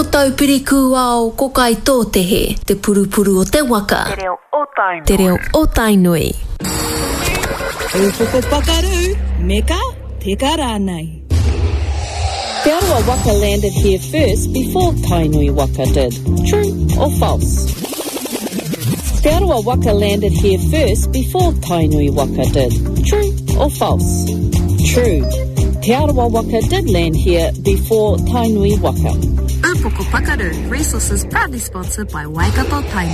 Ko tau piriku ao ko kai tō tehe, te purupuru o te waka. Te reo o Tainui. Te reo o Tainui. E whoko pakaru, meka, peka rānei. Te Arawa Waka landed here first before Tainui Waka did. True or false? Te Arawa Waka landed here first before Tainui Waka did. True or false? True. Te Arawa Waka did land here before Tainui Waka. Upoko Pakaru, resources proudly sponsored by Waikato Tainui.